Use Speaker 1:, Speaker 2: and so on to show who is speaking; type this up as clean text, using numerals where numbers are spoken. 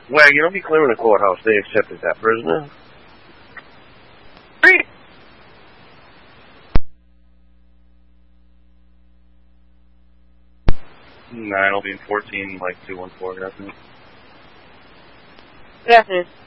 Speaker 1: Wagon, I'll be clearing the courthouse. They accepted that prisoner.
Speaker 2: Great.
Speaker 3: Nah, it'll be in 14, like 214, I think.
Speaker 2: Good afternoon.